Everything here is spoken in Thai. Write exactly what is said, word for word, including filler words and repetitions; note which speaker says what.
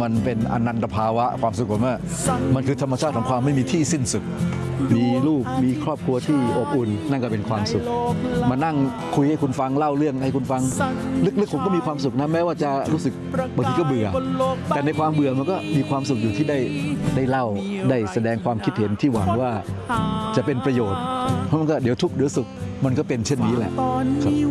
Speaker 1: มันเป็นอนันตภาวะความสุขผมว่ามันคือธรรมชาติของความไม่มีที่สิ้นสุดมีลูกมีครอบครัวที่อบอุ่นนั่นก็เป็นความสุขมานั่งคุยให้คุณฟังเล่าเรื่องให้คุณฟังลึกๆผมก็มีความสุขนะแม้ว่าจะรู้สึกบางทีก็เบื่อแต่ในความเบื่อมันก็มีความสุขอยู่ที่ได้ได้เล่าได้แสดงความคิดเห็นที่หวังว่าจะเป็นประโยชน์เพราะมันก็เดี๋ยวทุกข์เดี๋ยวสุขมันก็เป็นเช่นนี้แหละครับ